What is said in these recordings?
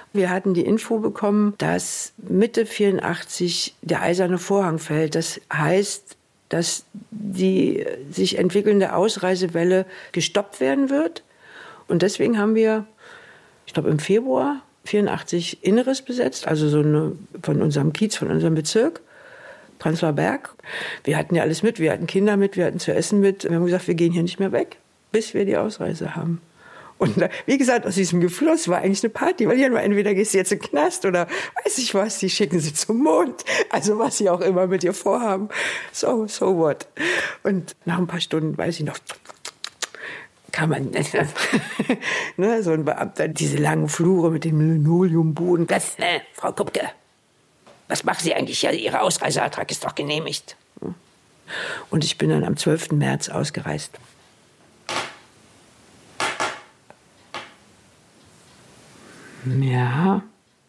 Wir hatten die Info bekommen, dass Mitte 84 der eiserne Vorhang fällt. Das heißt, dass die sich entwickelnde Ausreisewelle gestoppt werden wird. Und deswegen haben wir, ich glaube im Februar 84 Inneres besetzt, also von unserem Kiez, von unserem Bezirk, Prenzlauer Berg. Wir hatten ja alles mit, wir hatten Kinder mit, wir hatten zu essen mit. Wir haben gesagt, wir gehen hier nicht mehr weg, bis wir die Ausreise haben. Und wie gesagt, aus diesem Gefluss war eigentlich eine Party, weil hier nur entweder gehst du jetzt in den Knast oder weiß ich was, die schicken sie zum Mond. Also was sie auch immer mit ihr vorhaben. So what. Und nach ein paar Stunden, weiß ich noch, kann man, ne, so ein Beamter, diese langen Flure mit dem Linoleumboden. Frau Kupke, was machen Sie eigentlich? Ja, Ihr Ausreiseantrag ist doch genehmigt. Und ich bin dann am 12. März ausgereist. Ja.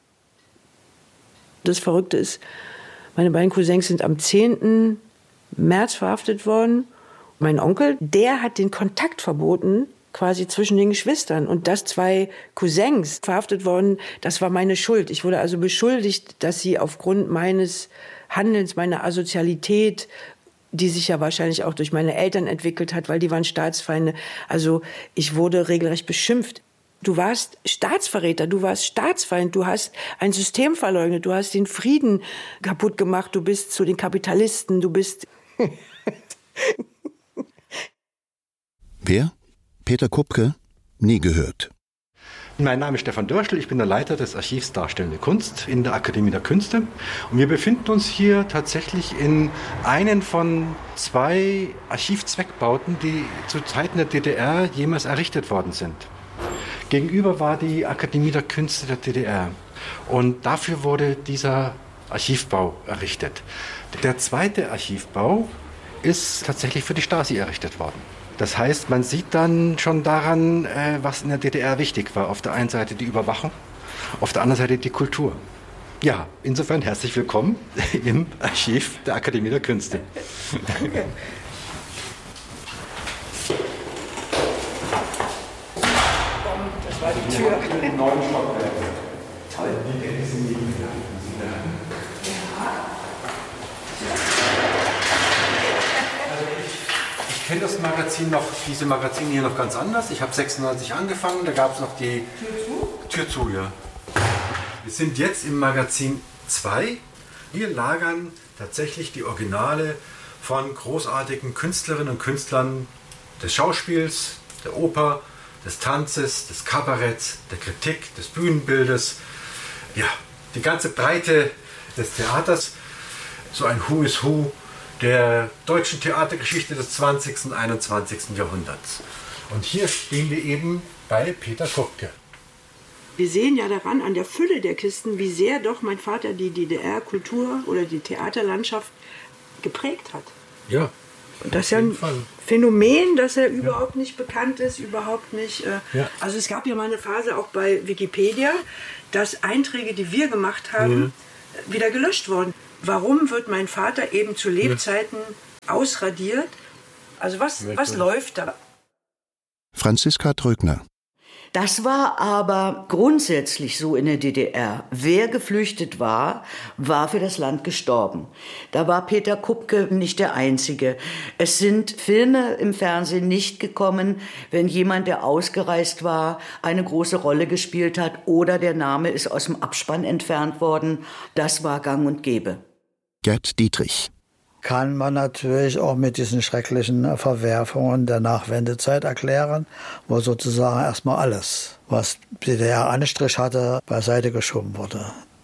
Das Verrückte ist, meine beiden Cousins sind am 10. März verhaftet worden. Mein Onkel, der hat den Kontakt verboten, quasi zwischen den Geschwistern. Und dass 2 Cousins verhaftet worden, das war meine Schuld. Ich wurde also beschuldigt, dass sie aufgrund meines Handelns, meiner Asozialität, die sich ja wahrscheinlich auch durch meine Eltern entwickelt hat, weil die waren Staatsfeinde. Also ich wurde regelrecht beschimpft. Du warst Staatsverräter, du warst Staatsfeind, du hast ein System verleugnet, du hast den Frieden kaputt gemacht, du bist zu den Kapitalisten, du bist... Wer? Peter Kupke? Nie gehört. Mein Name ist Stefan Dörschel, ich bin der Leiter des Archivs Darstellende Kunst in der Akademie der Künste. Und wir befinden uns hier tatsächlich in einen von 2 Archivzweckbauten, die zu Zeiten der DDR jemals errichtet worden sind. Gegenüber war die Akademie der Künste der DDR. Und dafür wurde dieser Archivbau errichtet. Der zweite Archivbau ist tatsächlich für die Stasi errichtet worden. Das heißt, man sieht dann schon daran, was in der DDR wichtig war. Auf der einen Seite die Überwachung, auf der anderen Seite die Kultur. Ja, insofern herzlich willkommen im Archiv der Akademie der Künste. Danke. Das war die Tür. Im neuen Stockwerk. Toll. Ich kenne das Magazin noch, diese Magazine hier noch ganz anders. Ich habe 96 angefangen, da gab es noch die Tür zu, ja. Wir sind jetzt im Magazin 2. Hier lagern tatsächlich die Originale von großartigen Künstlerinnen und Künstlern des Schauspiels, der Oper, des Tanzes, des Kabaretts, der Kritik, des Bühnenbildes. Ja, die ganze Breite des Theaters. So ein Who is Who der deutschen Theatergeschichte des 20. und 21. Jahrhunderts. Und hier stehen wir eben bei Peter Kupke. Wir sehen ja daran, an der Fülle der Kisten, wie sehr doch mein Vater die DDR-Kultur oder die Theaterlandschaft geprägt hat. Ja. Und das ist ja ein Phänomen, dass er überhaupt nicht bekannt ist, überhaupt nicht. Ja. Also es gab ja mal eine Phase auch bei Wikipedia, dass Einträge, die wir gemacht haben, wieder gelöscht wurden. Warum wird mein Vater eben zu Lebzeiten ausradiert? Also was läuft da? Franziska Trögner. Das war aber grundsätzlich so in der DDR. Wer geflüchtet war, war für das Land gestorben. Da war Peter Kupke nicht der Einzige. Es sind Filme im Fernsehen nicht gekommen, wenn jemand, der ausgereist war, eine große Rolle gespielt hat oder der Name ist aus dem Abspann entfernt worden. Das war gang und gäbe. Gerd Dietrich. Kann man natürlich auch mit diesen schrecklichen Verwerfungen der Nachwendezeit erklären, wo sozusagen erstmal alles, was DDR-Anstrich hatte, beiseite geschoben wurde.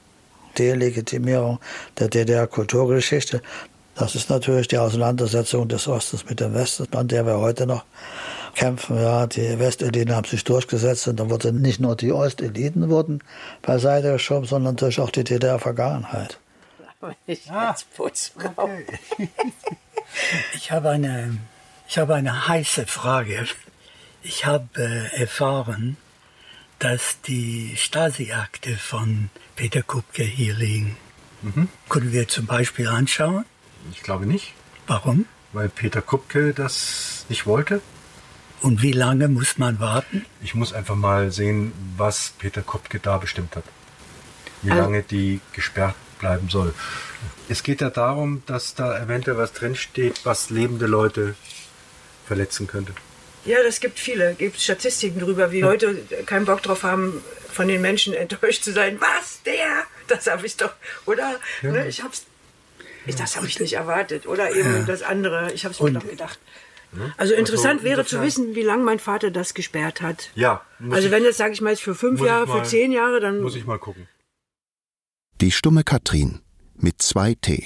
Delegitimierung der DDR-Kulturgeschichte, das ist natürlich die Auseinandersetzung des Ostens mit dem Westen, an der wir heute noch kämpfen. Ja, die Westeliten haben sich durchgesetzt und dann wurde nicht nur die Osteliten wurden beiseite geschoben, sondern natürlich auch die DDR-Vergangenheit. Ich als Putzfrau. Okay. Ich habe eine heiße Frage. Ich habe erfahren, dass die Stasi-Akte von Peter Kupke hier liegen. Können wir zum Beispiel anschauen? Ich glaube nicht. Warum? Weil Peter Kupke das nicht wollte. Und wie lange muss man warten? Ich muss einfach mal sehen, was Peter Kupke da bestimmt hat. wie lange die gesperrt bleiben soll. Es geht ja darum, dass da eventuell was drinsteht, was lebende Leute verletzen könnte. Ja, das gibt viele. Gibt Statistiken darüber, wie Leute keinen Bock drauf haben, von den Menschen enttäuscht zu sein. Was? Der? Das habe ich doch, oder? Ja. Ne, das habe ich nicht erwartet. Oder eben das andere. Ich habe es mir doch gedacht. Also interessant wäre zu wissen, wie lange mein Vater das gesperrt hat. Ja. Also wenn jetzt, sage ich mal, jetzt für 5 Jahre, für 10 Jahre, dann... Muss ich mal gucken. Die stumme Katrin mit 2 T.